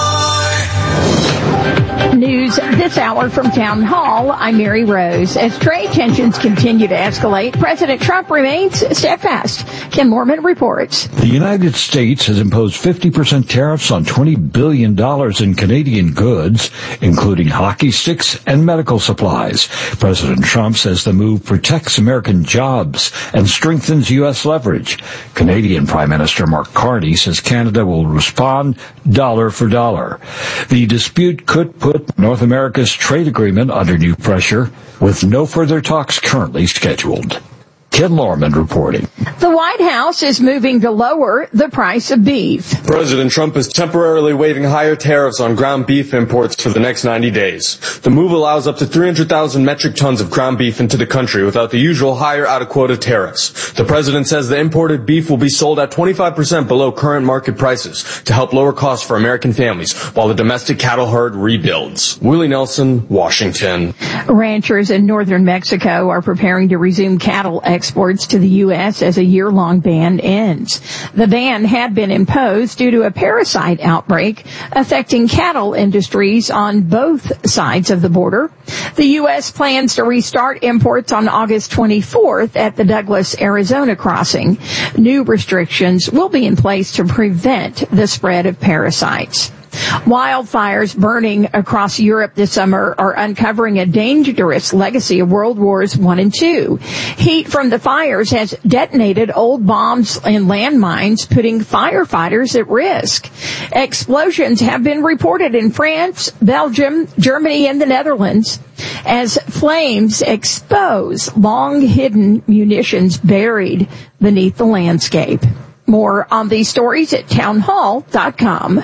News this hour from Town Hall. I'm Mary Rose. As trade tensions continue to escalate, President Trump remains steadfast. Ken Mormon reports. The United States has imposed fifty percent tariffs on twenty billion dollars in Canadian goods, including hockey sticks and medical supplies. President Trump says the move protects American jobs and strengthens U S leverage. Canadian Prime Minister Mark Carney says Canada will respond dollar for dollar. The dispute could put North America's trade agreement under new pressure, with no further talks currently scheduled. Ken Lorman reporting. The White House is moving to lower the price of beef. President Trump is temporarily waiving higher tariffs on ground beef imports for the next ninety days. The move allows up to three hundred thousand metric tons of ground beef into the country without the usual higher out-of-quota tariffs. The president says the imported beef will be sold at twenty-five percent below current market prices to help lower costs for American families while the domestic cattle herd rebuilds. Willie Nelson, Washington. Ranchers in northern Mexico are preparing to resume cattle exports exports to the U S as a year-long ban ends. The ban had been imposed due to a parasite outbreak affecting cattle industries on both sides of the border. The U S plans to restart imports on August twenty-fourth at the Douglas, Arizona crossing. New restrictions will be in place to prevent the spread of parasites. Wildfires burning across Europe this summer are uncovering a dangerous legacy of World Wars One and Two. Heat from the fires has detonated old bombs and landmines, putting firefighters at risk. Explosions have been reported in France, Belgium, Germany, and the Netherlands as flames expose long-hidden munitions buried beneath the landscape. More on these stories at townhall dot com.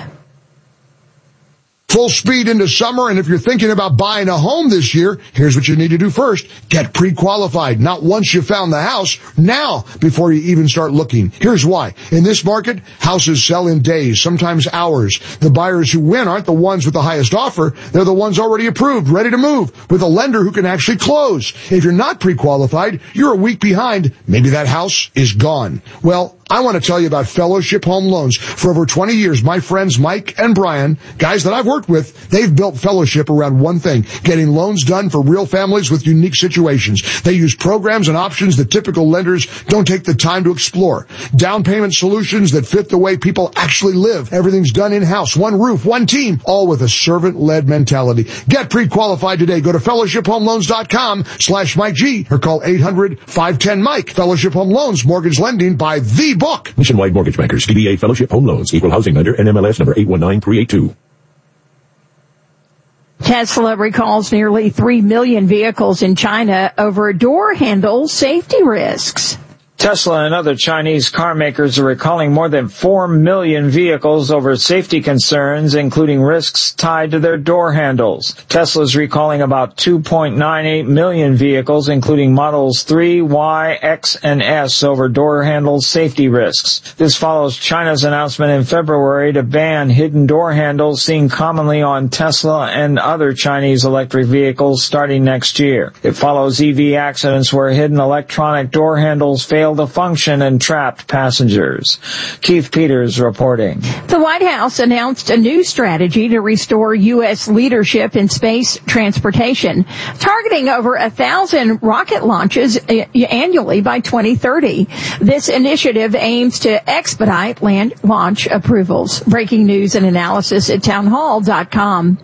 Full speed into summer, and if you're thinking about buying a home this year, here's what you need to do first. Get pre-qualified. Not once you found the house, now before you even start looking. Here's why. In this market, houses sell in days, sometimes hours. The buyers who win aren't the ones with the highest offer. They're the ones already approved, ready to move, with a lender who can actually close. If you're not pre-qualified, you're a week behind. Maybe that house is gone. Well, I want to tell you about Fellowship Home Loans. For over twenty years, my friends Mike and Brian, guys that I've worked with, they've built Fellowship around one thing, getting loans done for real families with unique situations. They use programs and options that typical lenders don't take the time to explore. Down payment solutions that fit the way people actually live. Everything's done in-house, one roof, one team, all with a servant-led mentality. Get pre-qualified today. Go to fellowship home loans dot com slash Mike G or call eight hundred, five one zero, Mike. Fellowship Home Loans, mortgage lending by the book. Nationwide Mortgage Bankers, D B A Fellowship Home Loans, Equal Housing Lender, N M L S number eight one nine three eight two. Tesla recalls nearly three million vehicles in China over door handle safety risks. Tesla and other Chinese car makers are recalling more than four million vehicles over safety concerns, including risks tied to their door handles. Tesla is recalling about two point nine eight million vehicles, including Models three, Y, X, and S, over door handle safety risks. This follows China's announcement in February to ban hidden door handles seen commonly on Tesla and other Chinese electric vehicles starting next year. It follows E V accidents where hidden electronic door handles fail to function and trapped passengers. Keith Peters reporting. The White House announced a new strategy to restore U S leadership in space transportation, targeting over a thousand rocket launches annually by twenty thirty. This initiative aims to expedite land launch approvals. Breaking news and analysis at townhall dot com.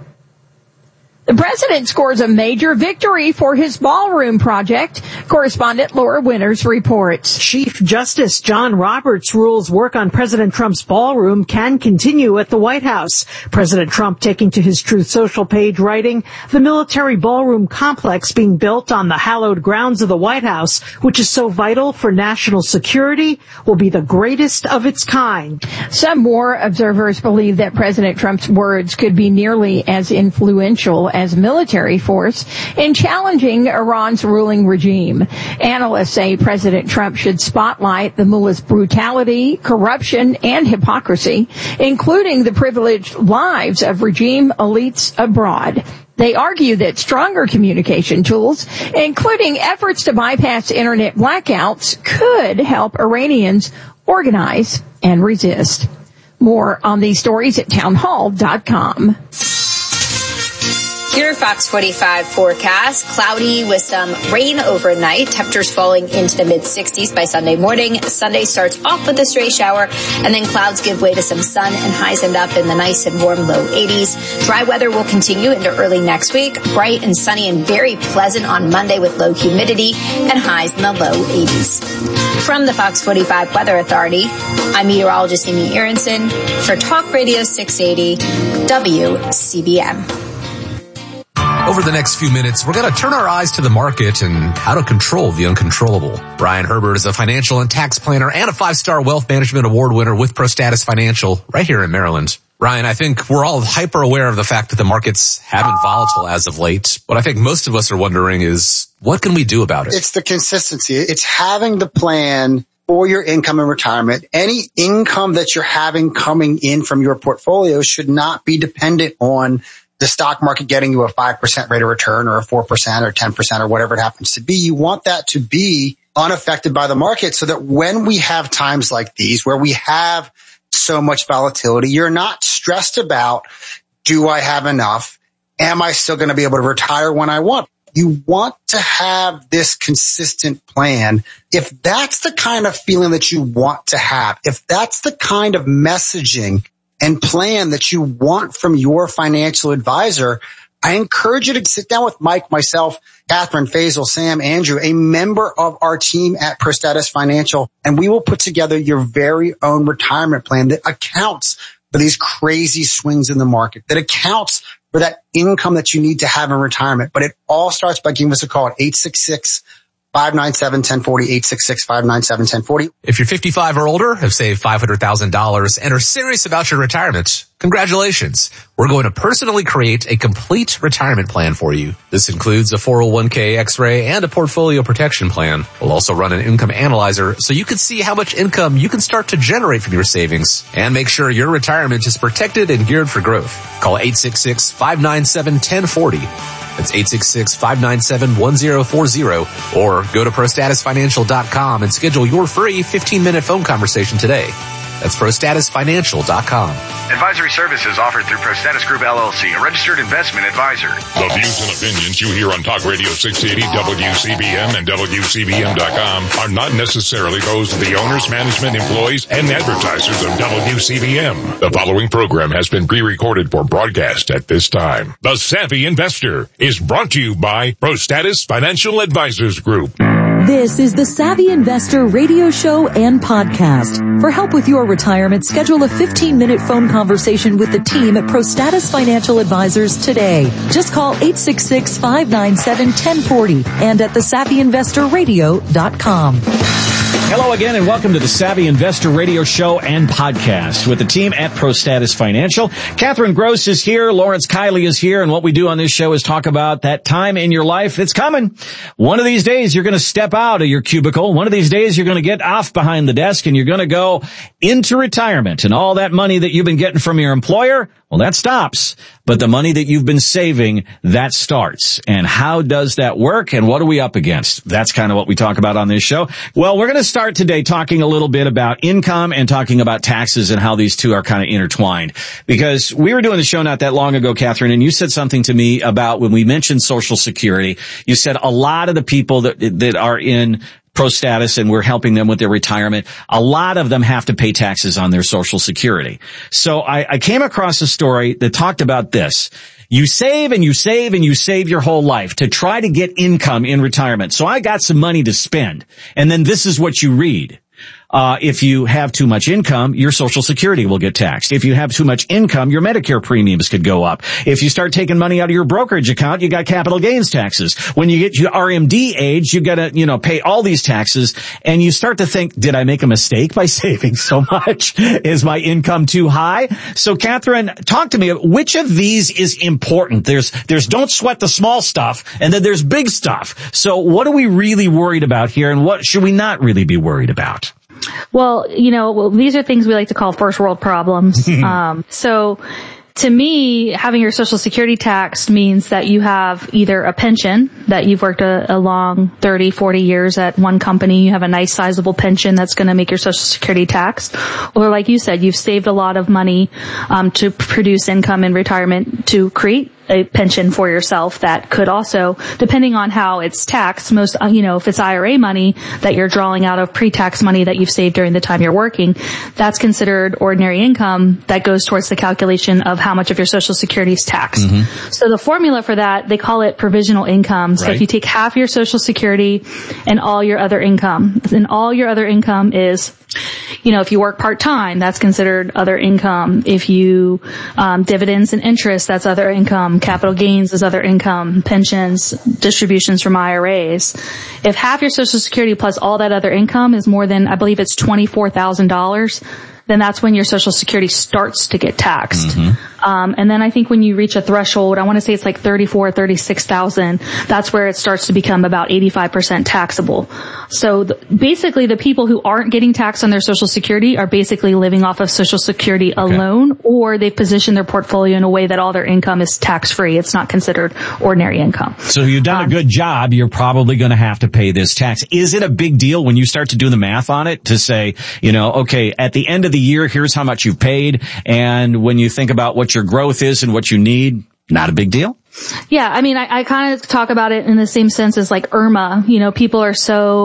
The president scores a major victory for his ballroom project. Correspondent Laura Winters reports. Chief Justice John Roberts rules work on President Trump's ballroom can continue at the White House. President Trump taking to his Truth Social page, writing, the military ballroom complex being built on the hallowed grounds of the White House, which is so vital for national security, will be the greatest of its kind. Some more observers believe that President Trump's words could be nearly as influential as military force in challenging Iran's ruling regime. Analysts say President Trump should spotlight the mullah's brutality, corruption, and hypocrisy, including the privileged lives of regime elites abroad. They argue that stronger communication tools, including efforts to bypass internet blackouts, could help Iranians organize and resist. More on these stories at townhall dot com. Your Fox forty-five forecast, cloudy with some rain overnight, temperatures falling into the mid sixties by Sunday morning. Sunday starts off with a stray shower, and then clouds give way to some sun, and highs end up in the nice and warm low eighties. Dry weather will continue into early next week, bright and sunny and very pleasant on Monday with low humidity and highs in the low eighties. From the Fox forty-five Weather Authority, I'm meteorologist Amy Aronson for Talk Radio six eighty W C B M. Over the next few minutes, we're going to turn our eyes to the market and how to control the uncontrollable. Brian Herbert is a financial and tax planner and a five-star wealth management award winner with ProStatus Financial right here in Maryland. Ryan, I think we're all hyper aware of the fact that the markets have been volatile as of late. What I think most of us are wondering is, what can we do about it? It's the consistency. It's having the plan for your income and retirement. Any income that you're having coming in from your portfolio should not be dependent on the stock market getting you a five percent rate of return or a four percent or ten percent or whatever it happens to be. You want that to be unaffected by the market so that when we have times like these where we have so much volatility, you're not stressed about, do I have enough? Am I still going to be able to retire when I want? You want to have this consistent plan. If that's the kind of feeling that you want to have, if that's the kind of messaging and plan that you want from your financial advisor, I encourage you to sit down with Mike, myself, Catherine, Faisal, Sam, Andrew, a member of our team at ProStatus Financial, and we will put together your very own retirement plan that accounts for these crazy swings in the market, that accounts for that income that you need to have in retirement. But it all starts by giving us a call at eight six six, five nine seven, one zero four zero, eight six six, five nine seven, one zero four zero. If you're fifty-five or older, have saved five hundred thousand dollars, and are serious about your retirement, congratulations. We're going to personally create a complete retirement plan for you. This includes a four oh one k X-ray and a portfolio protection plan. We'll also run an income analyzer so you can see how much income you can start to generate from your savings and make sure your retirement is protected and geared for growth. Call eight six six, five nine seven, one zero four zero. That's eight six six, five nine seven, one zero four zero, or go to pro status financial dot com and schedule your free fifteen minute phone conversation today. That's pro status financial dot com. Advisory services offered through ProStatus Group L L C, a registered investment advisor. The views and opinions you hear on Talk Radio six eighty, W C B M, and W C B M dot com are not necessarily those of the owners, management, employees, and advertisers of W C B M. The following program has been pre-recorded for broadcast at this time. The Savvy Investor is brought to you by ProStatus Financial Advisors Group. This is the Savvy Investor radio show and podcast. For help with your retirement, schedule a fifteen minute phone conversation with the team at ProStatus Financial Advisors today. Just call eight six six, five nine seven, one zero four zero and at the savvy investor radio dot com. Hello again and welcome to the Savvy Investor radio show and podcast with the team at ProStatus Financial. Catherine Gross is here. Lawrence Kiley is here. And what we do on this show is talk about that time in your life that's coming. One of these days you're going to step out of your cubicle. One of these days you're going to get off behind the desk and you're going to go into retirement, and all that money that you've been getting from your employer, well, that stops. But the money that you've been saving, that starts. And how does that work? And what are we up against? That's kind of what we talk about on this show. Well, we're going to start today talking a little bit about income and talking about taxes and how these two are kind of intertwined. Because we were doing the show not that long ago, Catherine, and you said something to me about when we mentioned Social Security. You said a lot of the people that that are in ProStatus and we're helping them with their retirement, a lot of them have to pay taxes on their Social Security. So I, I came across a story that talked about this. You save and you save and you save your whole life to try to get income in retirement. So I got some money to spend. And then this is what you read. Uh, if you have too much income, your Social Security will get taxed. If you have too much income, your Medicare premiums could go up. If you start taking money out of your brokerage account, you got capital gains taxes. When you get to R M D age, you gotta, you know, pay all these taxes, and you start to think, did I make a mistake by saving so much? Is my income too high? So Catherine, talk to me. Which of these is important? There's, there's don't sweat the small stuff, and then there's big stuff. So what are we really worried about here, and what should we not really be worried about? Well, you know, well, these are things we like to call first world problems. um, so to me, having your Social Security taxed means that you have either a pension, that you've worked a, a long thirty, forty years at one company, you have a nice sizable pension that's going to make your Social Security taxed, or like you said, you've saved a lot of money um, to produce income in retirement to create a pension for yourself that could also, depending on how it's taxed, most, you know, if it's I R A money that you're drawing out of pre-tax money that you've saved during the time you're working, that's considered ordinary income that goes towards the calculation of how much of your Social Security is taxed. Mm-hmm. So the formula for that, they call it provisional income. So right. If you take half your Social Security and all your other income, then all your other income is, you know, if you work part-time, that's considered other income. If you, um, dividends and interest, that's other income. Capital gains is other income. Pensions, distributions from I R As. If half your Social Security plus all that other income is more than, I believe it's twenty-four thousand dollars, then that's when your Social Security starts to get taxed. Mm-hmm. Um, and then I think when you reach a threshold, I want to say it's like thirty-four, thirty-six thousand, that's where it starts to become about eighty-five percent taxable. So the, basically the people who aren't getting taxed on their Social Security are basically living off of Social Security okay. alone, or they've positioned their portfolio in a way that all their income is tax-free. It's not considered ordinary income. So you've done um, a good job. You're probably going to have to pay this tax. Is it a big deal when you start to do the math on it to say, you know, okay, at the end of the year, here's how much you've paid, and when you think about what your growth is and what you need, not a big deal? Yeah, I mean, I, I kind of talk about it in the same sense as like Irma. You know, people are so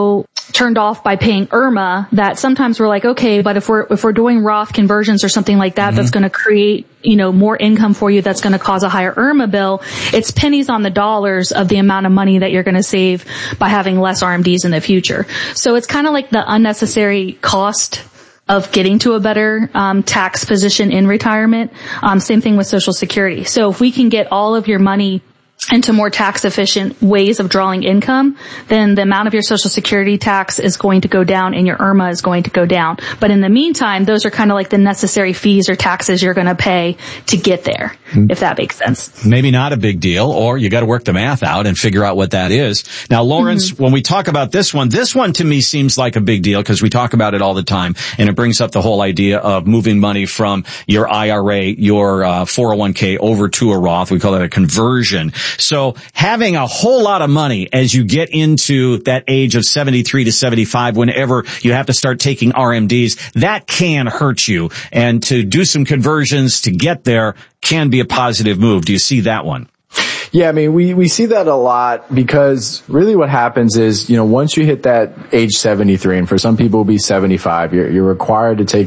turned off by paying I R M A, that sometimes we're like, okay, but if we're, if we're doing Roth conversions or something like that, mm-hmm. that's going to create, you know, more income for you, that's going to cause a higher I R M A bill. It's pennies on the dollars of the amount of money that you're going to save by having less R M Ds in the future. So it's kind of like the unnecessary cost of getting to a better um, tax position in retirement. Um, same thing with Social Security. So if we can get all of your money into more tax efficient ways of drawing income, then the amount of your Social Security tax is going to go down and your I R M A is going to go down. But in the meantime, those are kind of like the necessary fees or taxes you're going to pay to get there, mm. if that makes sense. Maybe not a big deal, or you got to work the math out and figure out what that is. Now, Lawrence, mm-hmm. when we talk about this one, this one to me seems like a big deal because we talk about it all the time, and it brings up the whole idea of moving money from your I R A, your uh, four oh one k over to a Roth. We call that a conversion. So having a whole lot of money as you get into that age of seventy-three to seventy-five, whenever you have to start taking R M Ds, that can hurt you. And to do some conversions to get there can be a positive move. Do you see that one? Yeah, I mean, we, we see that a lot because really what happens is, you know, once you hit that age seventy-three, and for some people it'll be seventy-five, you're, you're required to take